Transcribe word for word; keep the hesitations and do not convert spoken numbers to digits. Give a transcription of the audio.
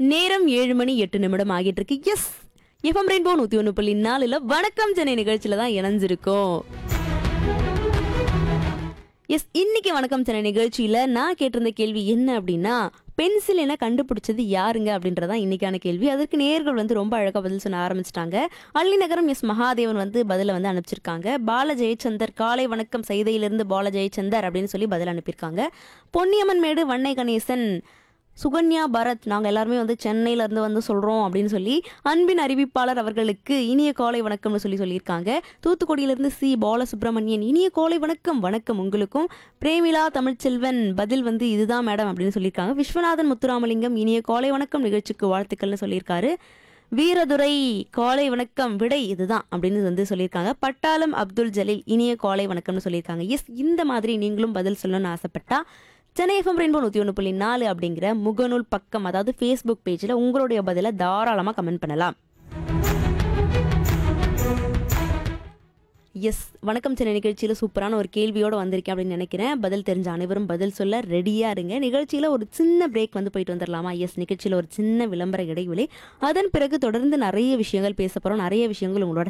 நேரம் ஏழு மணி எட்டு நிமிடம் ஆகிட்டு இருக்கு. எஸ், எஃப்எம் ரெயின்போ நூத்தி ஒன்று புள்ளி நாலுல வணக்கம் சென்னை நிகழ்ச்சியில தான் இணைஞ்சிருக்கோம். எஸ், இன்னைக்கு வணக்கம் சென்னை நிகழ்ச்சியில நான் கேட்டிருந்த கேள்வி என்ன அப்படின்னா, பென்சில் என கண்டுபிடிச்சது யாருங்க அப்படின்றதான் இன்னைக்கான கேள்வி. அதற்கு நேயர்கள் வந்து ரொம்ப அழகா பதில் சொன்ன ஆரம்பிச்சிட்டாங்க. அள்ளிநகரம் எஸ் மகாதேவன் வந்து பதில வந்து அனுப்பிச்சிருக்காங்க. பால ஜெயச்சந்தர் காலை வணக்கம் செய்தியிலிருந்து பால ஜெயச்சந்தர் அப்படின்னு சொல்லி பதில் அனுப்பியிருக்காங்க. பொன்னியம்மன் மேடு வண்ணை கணேசன், சுகன்யா பரத், நாங்கள் எல்லாருமே வந்து சென்னையில இருந்து வந்து சொல்றோம் அப்படின்னு சொல்லி அன்பின் அறிவிப்பாளர் அவர்களுக்கு இனிய காலை வணக்கம்னு சொல்லி சொல்லியிருக்காங்க. தூத்துக்குடியிலிருந்து சி பாலசுப்ரமணியன், இனிய காலை வணக்கம். வணக்கம் உங்களுக்கும். பிரேமிலா தமிழ்ச்செல்வன் பதில் வந்து இதுதான் மேடம் அப்படின்னு சொல்லியிருக்காங்க. விஸ்வநாதன் முத்துராமலிங்கம் இனிய காலை வணக்கம், நிகழ்ச்சிக்கு வாழ்த்துக்கள்னு சொல்லியிருக்காரு. வீரதுரை காலை வணக்கம், விடை இதுதான் அப்படின்னு வந்து சொல்லியிருக்காங்க. பட்டாளம் அப்துல் ஜலீல் இனிய காலை வணக்கம்னு சொல்லியிருக்காங்க. எஸ், இந்த மாதிரி நீங்களும் பதில் சொல்லணும்னு ஆசைப்பட்டா சென்னை எஃப்எம் ரெயின்போ நூற்றி ஒன்று புள்ளி நாலு அப்படிங்கிற முகநூல் பக்கம், அதாவது ஃபேஸ்புக் பேஜில் உங்களுடைய பதிலை தாராளமாக கமெண்ட் பண்ணலாம். எஸ், வணக்கம் சென்னை நிகழ்ச்சியில் சூப்பரான ஒரு கேள்வியோடு வந்திருக்கேன் அப்படின்னு நினைக்கிறேன். பதில் தெரிஞ்ச அனைவரும் பதில் சொல்ல ரெடியாக இருங்க. நிகழ்ச்சியில் ஒரு சின்ன பிரேக் வந்து போயிட்டு வந்துடலாமா? எஸ், நிகழ்ச்சியில் ஒரு சின்ன விளம்பர இடைவெளி. அதன் பிறகு தொடர்ந்து நிறைய விஷயங்கள் பேச போகிறோம். நிறைய விஷயங்கள் உங்களோட